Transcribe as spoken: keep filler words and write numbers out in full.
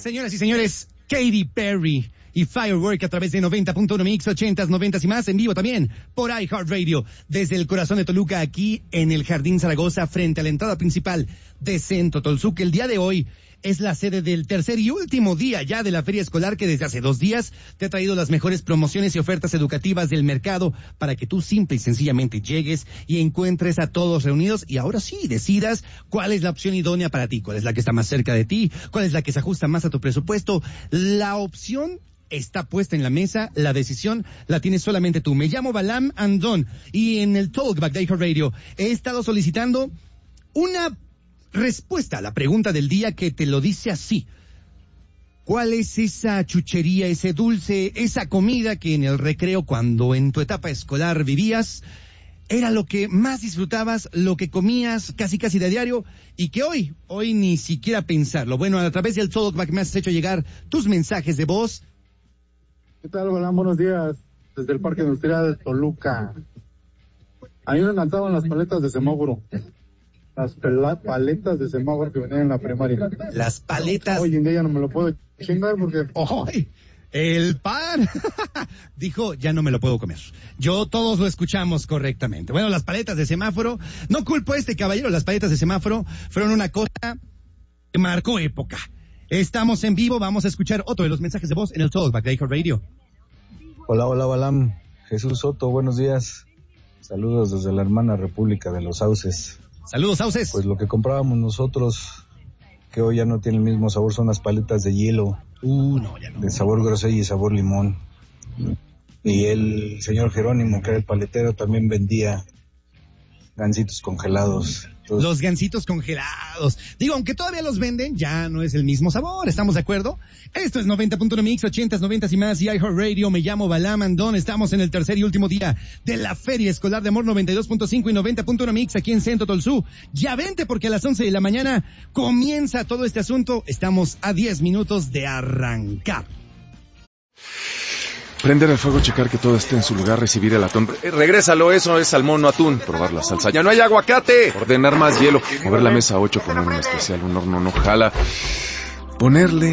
Señoras y señores, Katy Perry y Firework a través de noventa punto uno Mix, ochentas, noventas y más, en vivo también por iHeartRadio, desde el corazón de Toluca, aquí en el Jardín Zaragoza, frente a la entrada principal de Centro Tolsuc. El día de hoy es la sede del tercer y último día ya de la feria escolar, que desde hace dos días te ha traído las mejores promociones y ofertas educativas del mercado para que tú simple y sencillamente llegues y encuentres a todos reunidos y ahora sí decidas cuál es la opción idónea para ti, cuál es la que está más cerca de ti, cuál es la que se ajusta más a tu presupuesto. La opción está puesta en la mesa, la decisión la tienes solamente tú. Me llamo Balam Andón y en el Talkback de iHeartRadio he estado solicitando una respuesta a la pregunta del día que te lo dice así. ¿Cuál es esa chuchería, ese dulce, esa comida que en el recreo, cuando en tu etapa escolar vivías, era lo que más disfrutabas, lo que comías casi casi de diario y que hoy, hoy ni siquiera pensarlo? Bueno, a través del Talkback me has hecho llegar tus mensajes de voz. ¿Qué tal, Balam? Buenos días, desde el Parque Industrial de Toluca. A mí me encantaban las paletas de semáforo. Las pela- paletas de semáforo que venían en la primaria. Las paletas. Hoy en día ya no me lo puedo chingar porque... ¡Oh! El pan. Dijo, ya no me lo puedo comer. Yo, todos lo escuchamos correctamente. Bueno, las paletas de semáforo, no culpo a este caballero, las paletas de semáforo fueron una cosa que marcó época. Estamos en vivo, vamos a escuchar otro de los mensajes de voz en el Talkback de iHeartRadio. Hola, hola, Balam. Jesús Soto, buenos días. Saludos desde la hermana República de los Sauces. Saludos, Sauces. Pues lo que comprábamos nosotros, que hoy ya no tiene el mismo sabor, son las paletas de hielo. Uh, no, ya no. De sabor grosella y sabor limón. Y el señor Jerónimo, que era el paletero, también vendía gansitos congelados. Entonces, los gansitos congelados. Digo, aunque todavía los venden, ya no es el mismo sabor, ¿estamos de acuerdo? Esto es noventa punto uno Mix, ochentas, noventas y más, y iHeartRadio. Me llamo Balam Andón. Estamos en el tercer y último día de la Feria Escolar de Amor, noventa y dos punto cinco y noventa punto uno Mix, aquí en Centro Tolsuc. Ya vente, porque a las once de la mañana comienza todo este asunto. Estamos a diez minutos de arrancar. Prender el fuego, checar que todo esté en su lugar, recibir el atún. Eh, regrésalo, eso es salmón, no atún. Probar la salsa. ¡Ya no hay aguacate! Ordenar más hielo. Mover la mesa ocho, poner un especial, un horno no jala. Ponerle